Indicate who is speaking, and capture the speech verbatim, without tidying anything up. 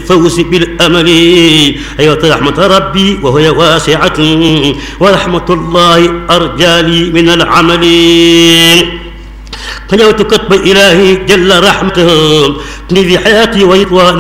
Speaker 1: للفوز بالأمل أيوة رحمة ربي وهي واسعة ورحمة الله أرجى لي من العمل فنوت كتب إلهي جل رحمته في حياتي وإطوان